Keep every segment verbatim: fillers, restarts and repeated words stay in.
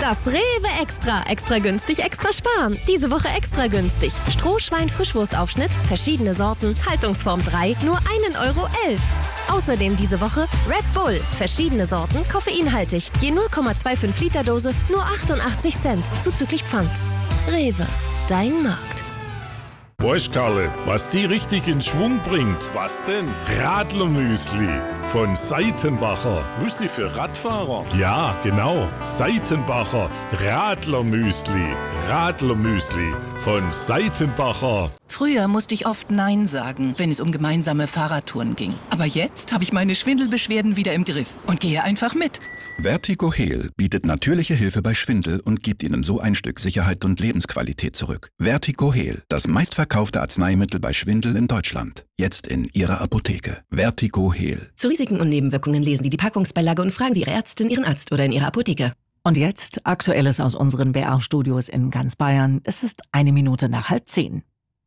Das Rewe Extra. Extra günstig, extra sparen. Diese Woche extra günstig. Strohschwein Frischwurstaufschnitt, verschiedene Sorten, Haltungsform drei, nur ein Euro elf. Außerdem diese Woche Red Bull, verschiedene Sorten, koffeinhaltig. Je null Komma fünfundzwanzig Liter Dose, nur achtundachtzig Cent, zuzüglich Pfand. Rewe, dein Markt. Weißt Karle, was die richtig in Schwung bringt? Was denn? Radlermüsli von Seitenbacher. Müsli für Radfahrer? Ja, genau. Seitenbacher Radlermüsli. Radlermüsli von Seitenbacher. Früher musste ich oft Nein sagen, wenn es um gemeinsame Fahrradtouren ging. Aber jetzt habe ich meine Schwindelbeschwerden wieder im Griff und gehe einfach mit. Vertigo-Heal bietet natürliche Hilfe bei Schwindel und gibt Ihnen so ein Stück Sicherheit und Lebensqualität zurück. Vertigo-Heal, das meistverkaufte Arzneimittel bei Schwindel in Deutschland. Jetzt in Ihrer Apotheke. Vertigo-Heal. Zu Risiken und Nebenwirkungen lesen Sie die Packungsbeilage und fragen Sie Ihre Ärztin, Ihren Arzt oder in Ihrer Apotheke. Und jetzt Aktuelles aus unseren B R-Studios in ganz Bayern. Es ist eine Minute nach halb zehn.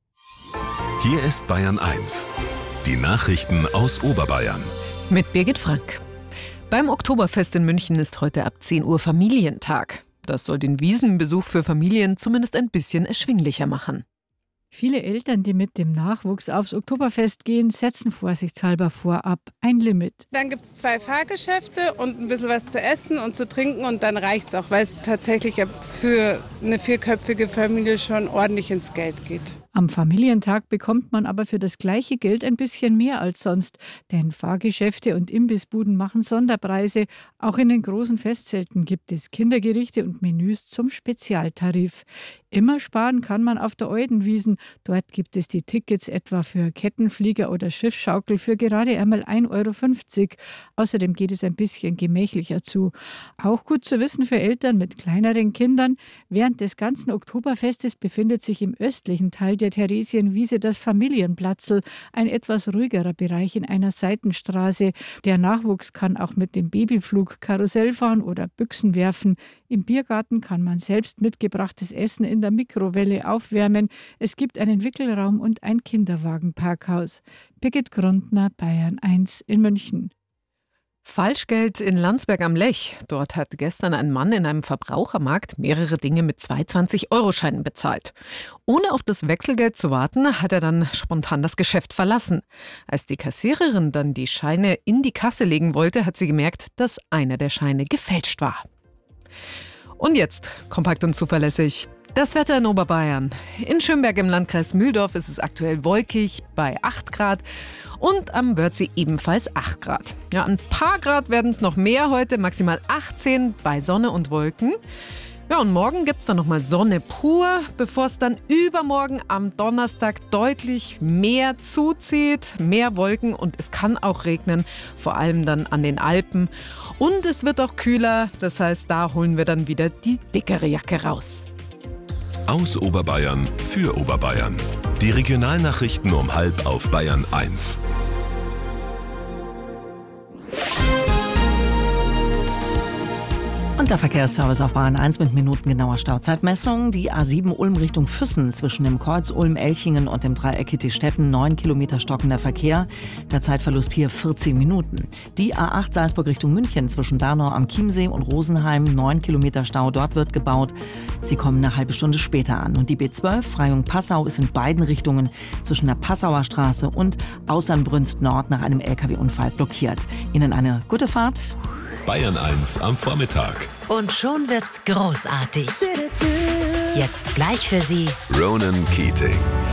Hier ist Bayern eins. Die Nachrichten aus Oberbayern. Mit Birgit Frank. Beim Oktoberfest in München ist heute ab zehn Uhr Familientag. Das soll den Wiesenbesuch für Familien zumindest ein bisschen erschwinglicher machen. Viele Eltern, die mit dem Nachwuchs aufs Oktoberfest gehen, setzen vorsichtshalber vorab ein Limit. Dann gibt es zwei Fahrgeschäfte und ein bisschen was zu essen und zu trinken und dann reicht es auch, weil es tatsächlich für eine vierköpfige Familie schon ordentlich ins Geld geht. Am Familientag bekommt man aber für das gleiche Geld ein bisschen mehr als sonst, denn Fahrgeschäfte und Imbissbuden machen Sonderpreise. Auch in den großen Festzelten gibt es Kindergerichte und Menüs zum Spezialtarif. Immer sparen kann man auf der Eudenwiesen. Dort gibt es die Tickets etwa für Kettenflieger oder Schiffsschaukel für gerade einmal ein Euro fünfzig. Außerdem geht es ein bisschen gemächlicher zu. Auch gut zu wissen für Eltern mit kleineren Kindern. Während des ganzen Oktoberfestes befindet sich im östlichen Teil der Theresienwiese das Familienplatzl, ein etwas ruhigerer Bereich in einer Seitenstraße. Der Nachwuchs kann auch mit dem Babyflug Karussell fahren oder Büchsen werfen. Im Biergarten kann man selbst mitgebrachtes Essen in der Mikrowelle aufwärmen. Es gibt einen Wickelraum und ein Kinderwagenparkhaus. Birgit Grundner, Bayern eins in München. Falschgeld in Landsberg am Lech. Dort hat gestern ein Mann in einem Verbrauchermarkt mehrere Dinge mit zwei zwanzig-Euro-Scheinen bezahlt. Ohne auf das Wechselgeld zu warten, hat er dann spontan das Geschäft verlassen. Als die Kassiererin dann die Scheine in die Kasse legen wollte, hat sie gemerkt, dass einer der Scheine gefälscht war. Und jetzt kompakt und zuverlässig das Wetter in Oberbayern. In Schönberg im Landkreis Mühldorf ist es aktuell wolkig bei acht Grad und am Wörthsee ebenfalls acht Grad. Ja, ein paar Grad werden es noch mehr heute, maximal achtzehn bei Sonne und Wolken. Ja, und morgen gibt es dann nochmal Sonne pur, bevor es dann übermorgen am Donnerstag deutlich mehr zuzieht, mehr Wolken und es kann auch regnen, vor allem dann an den Alpen. Und es wird auch kühler, das heißt, da holen wir dann wieder die dickere Jacke raus. Aus Oberbayern für Oberbayern. Die Regionalnachrichten um halb auf Bayern eins. Und der Verkehrsservice auf Bayern eins mit minutengenauer Stauzeitmessung. Die A sieben Ulm Richtung Füssen zwischen dem Kreuz Ulm-Elchingen und dem Dreieck Kittistetten. neun Kilometer stockender Verkehr. Der Zeitverlust hier vierzehn Minuten. Die A acht Salzburg Richtung München zwischen Bernau am Chiemsee und Rosenheim. neun Kilometer Stau, dort wird gebaut. Sie kommen eine halbe Stunde später an. Und die B zwölf Freyung-Passau ist in beiden Richtungen zwischen der Passauer Straße und Auslandbrünst Nord nach einem L K W-Unfall blockiert. Ihnen eine gute Fahrt. Bayern eins am Vormittag. Und schon wird's großartig. Jetzt gleich für Sie Ronan Keating.